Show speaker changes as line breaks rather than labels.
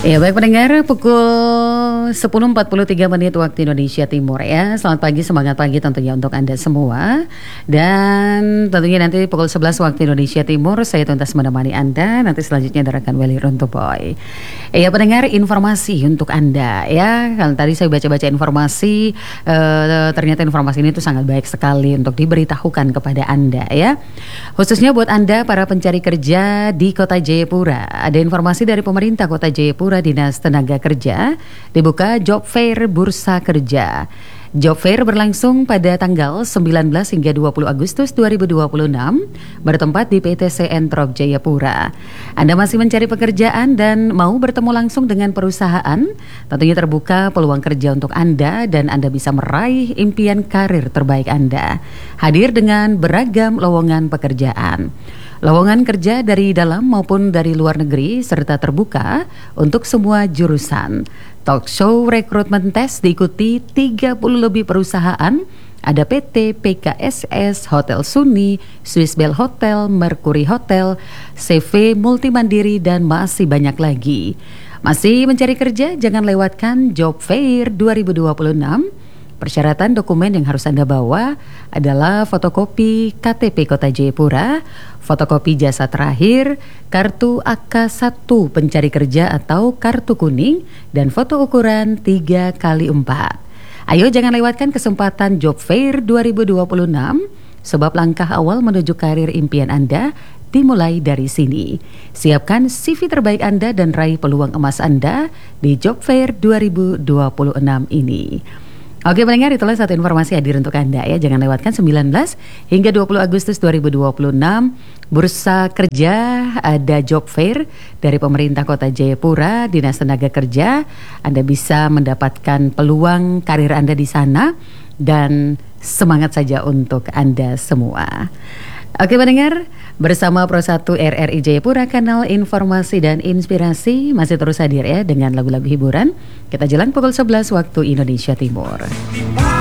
Ya baik pendengar, pukul 10.43 waktu Indonesia Timur ya. Selamat pagi, semangat pagi tentunya untuk Anda semua. Dan tentunya nanti pukul 11 waktu Indonesia Timur saya tuntas menemani Anda. Nanti selanjutnya ada rekan Welly Rontoboy. Ya pendengar, informasi untuk Anda ya. Kalau tadi saya baca-baca informasi, ternyata informasi ini tuh sangat baik sekali untuk diberitahukan kepada Anda ya. Khususnya buat Anda para pencari kerja di Kota Jayapura. Ada informasi dari pemerintah Kota Jayapura, Dinas Tenaga Kerja, dibuka Job Fair Bursa Kerja. Job Fair berlangsung pada tanggal 19 hingga 20 Agustus 2026 bertempat di PTC Entrop Jayapura. Anda masih mencari pekerjaan dan mau bertemu langsung dengan perusahaan? Tentunya terbuka peluang kerja untuk Anda dan Anda bisa meraih impian karir terbaik Anda. Hadir dengan beragam lowongan pekerjaan. Lowongan kerja dari dalam maupun dari luar negeri serta terbuka untuk semua jurusan. Talk show rekrutmen tes diikuti 30 lebih perusahaan. Ada PT, PKSS, Hotel Suni, Swiss Bell Hotel, Mercury Hotel, CV Multimandiri dan masih banyak lagi. Masih mencari kerja? Jangan lewatkan Job Fair 2026. Persyaratan dokumen yang harus Anda bawa adalah fotokopi KTP Kota Jayapura, fotokopi jasa terakhir, kartu AK1 pencari kerja atau kartu kuning, dan foto ukuran 3x4. Ayo jangan lewatkan kesempatan Job Fair 2026, sebab langkah awal menuju karir impian Anda dimulai dari sini. Siapkan CV terbaik Anda dan raih peluang emas Anda di Job Fair 2026 ini. Oke pendengar, itulah satu informasi hadir untuk Anda ya. Jangan lewatkan 19 hingga 20 Agustus 2026 Bursa Kerja, ada Job Fair dari pemerintah Kota Jayapura, Dinas Tenaga Kerja. Anda bisa mendapatkan peluang karir Anda di sana dan semangat saja untuk Anda semua. Oke pendengar, bersama Pro 1 RRI Jayapura, kanal informasi dan inspirasi masih terus hadir ya dengan lagu-lagu hiburan. Kita jalan pukul 11 waktu Indonesia Timur.